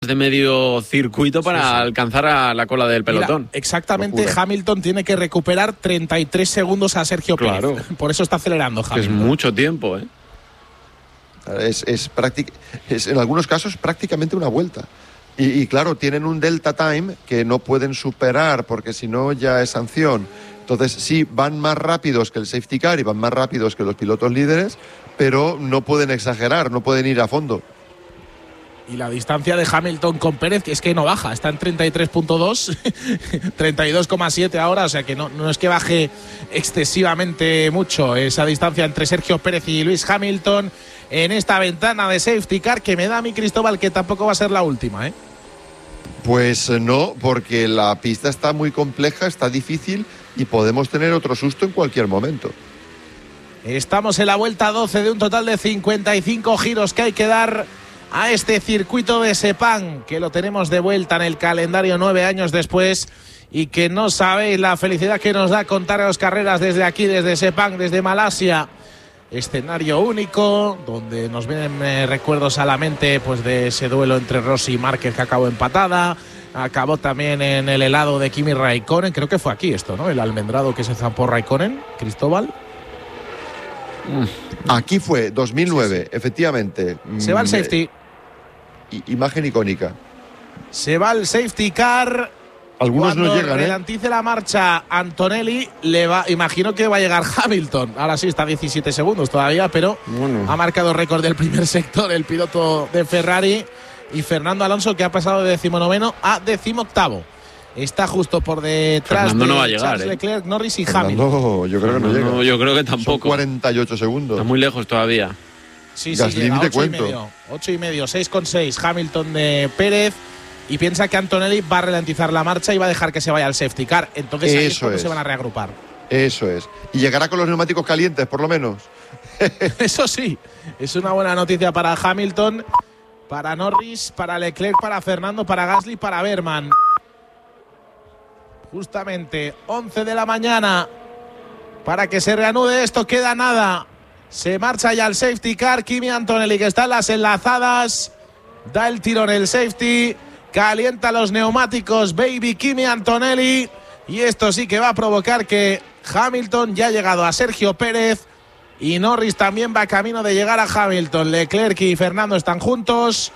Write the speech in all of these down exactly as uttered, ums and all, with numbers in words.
de medio circuito para sí, sí. alcanzar a la cola del pelotón. Mira, exactamente, Locura. Hamilton tiene que recuperar treinta y tres segundos a Sergio claro. Pérez. Por eso está acelerando Hamilton. Es mucho tiempo, ¿eh? Es, es, práctic- es en algunos casos prácticamente una vuelta. Y, y claro, tienen un delta time que no pueden superar porque si no ya es sanción. Entonces sí, van más rápidos que el safety car y van más rápidos que los pilotos líderes, pero no pueden exagerar, no pueden ir a fondo. Y la distancia de Hamilton con Pérez es que no baja, está en treinta y tres punto dos, treinta y dos coma siete ahora, o sea que no, no es que baje excesivamente mucho esa distancia entre Sergio Pérez y Lewis Hamilton en esta ventana de safety car, que me da a mí, Cristóbal, que tampoco va a ser la última, ¿eh? Pues no, porque la pista está muy compleja, está difícil y podemos tener otro susto en cualquier momento. Estamos en la vuelta doce de un total de cincuenta y cinco giros que hay que dar a este circuito de Sepang, que lo tenemos de vuelta en el calendario nueve años después y que no sabéis la felicidad que nos da contaros carreras desde aquí, desde Sepang, desde Malasia. Escenario único, donde nos vienen eh, recuerdos a la mente pues de ese duelo entre Rossi y Márquez que acabó empatada. Acabó también en el helado de Kimi Raikkonen, creo que fue aquí esto, ¿no? El almendrado que se zampó Raikkonen, Cristóbal. Aquí fue, dos mil nueve, sí, sí. Efectivamente. Se va el safety. Imagen icónica. Se va el safety car. Algunos no llegan, ¿eh? Relantice la marcha Antonelli, le va, imagino que va a llegar Hamilton. Ahora sí, está a diecisiete segundos todavía, pero bueno, ha marcado récord del primer sector el piloto de Ferrari. Y Fernando Alonso, que ha pasado de decimonoveno a decimoctavo. Está justo por detrás Fernando de no va a llegar, Charles ¿eh? Leclerc, Norris y Fernando, Hamilton. yo creo que no, no llega. No, yo creo que tampoco. Son cuarenta y ocho segundos. Está muy lejos todavía. Sí, sí, llega, te ocho cuento. y medio, ocho y medio, seis con seis, Hamilton de Pérez. Y piensa que Antonelli va a ralentizar la marcha y va a dejar que se vaya al safety car. Entonces ahí es cuando se van a reagrupar. Eso es. Y llegará con los neumáticos calientes, por lo menos. Eso sí, es una buena noticia para Hamilton, para Norris, para Leclerc, para Fernando, para Gasly, para Berman. Justamente once de la mañana para que se reanude esto, queda nada. Se marcha ya el safety car. Kimi Antonelli, que está en las enlazadas, da el tirón el safety, calienta los neumáticos baby Kimi Antonelli, y esto sí que va a provocar que Hamilton ya ha llegado a Sergio Pérez y Norris también va camino de llegar a Hamilton. Leclerc y Fernando están juntos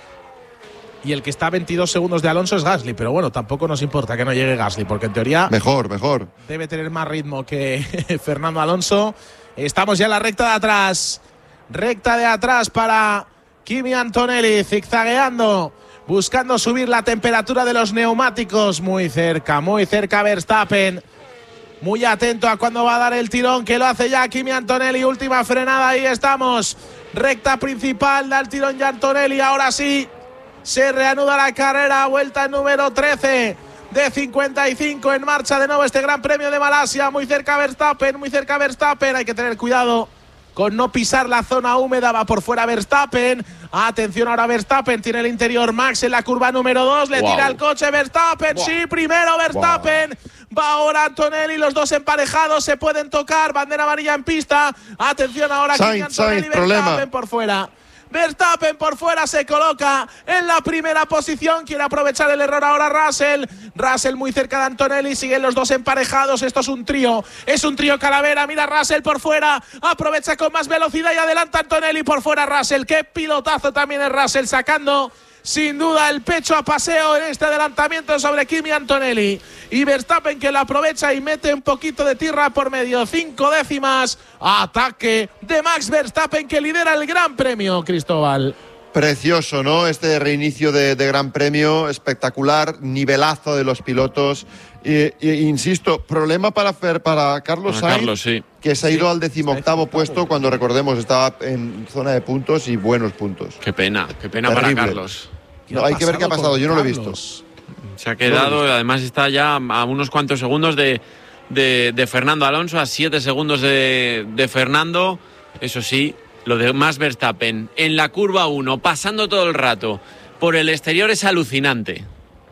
y el que está a veintidós segundos de Alonso es Gasly, pero bueno, tampoco nos importa que no llegue Gasly porque en teoría mejor, mejor. debe tener más ritmo que Fernando Alonso. Estamos ya en la recta de atrás, recta de atrás para Kimi Antonelli, zigzagueando, buscando subir la temperatura de los neumáticos. Muy cerca, muy cerca Verstappen. Muy atento a cuándo va a dar el tirón, que lo hace ya Kimi Antonelli. Última frenada, ahí estamos. Recta principal, da el tirón ya Antonelli. Ahora sí, se reanuda la carrera. Vuelta número trece de cincuenta y cinco. En marcha de nuevo este Gran Premio de Malasia. Muy cerca Verstappen, muy cerca Verstappen. Hay que tener cuidado con no pisar la zona húmeda. Va por fuera Verstappen. Atención ahora Verstappen. Tiene el interior Max en la curva número dos. Le wow. tira el coche Verstappen. Wow. Sí, primero Verstappen. Wow. Va ahora Antonelli. Los dos emparejados. Se pueden tocar. Bandera amarilla en pista. Atención ahora. Sainz, Antonelli. Sainz, Verstappen problema. por fuera. Verstappen por fuera, se coloca en la primera posición. Quiere aprovechar el error ahora Russell. Russell muy cerca de Antonelli. Siguen los dos emparejados. Esto es un trío. Es un trío calavera. Mira Russell por fuera. Aprovecha con más velocidad y adelanta Antonelli por fuera. Russell. Qué pilotazo también es Russell, sacando sin duda el pecho a paseo en este adelantamiento sobre Kimi Antonelli. Y Verstappen, que lo aprovecha y mete un poquito de tierra por medio. Cinco décimas. Ataque de Max Verstappen, que lidera el Gran Premio, Cristóbal. Precioso, ¿no? Este reinicio de, de Gran Premio, espectacular, nivelazo de los pilotos. E, e, insisto, problema para, para Carlos para Sainz, Carlos, sí. que se ha ido sí, al decimoctavo puesto cuando, recordemos, estaba en zona de puntos y buenos puntos. Qué pena, qué pena Terrible. para Carlos. No, hay que ver qué ha pasado, yo no lo he visto. Se ha quedado, no además está ya a unos cuantos segundos de, de, de Fernando Alonso, a siete segundos de, de Fernando. Eso sí, lo de Max Verstappen en la curva uno, pasando todo el rato por el exterior, es alucinante.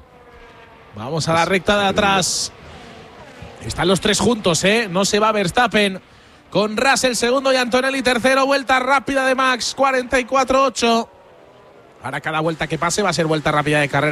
Vamos a la recta de atrás. Están los tres juntos, ¿eh? No se va Verstappen con Russell segundo y Antonelli tercero. Vuelta rápida de Max, cuarenta y cuatro ocho. Ahora cada vuelta que pase va a ser vuelta rápida de carrera.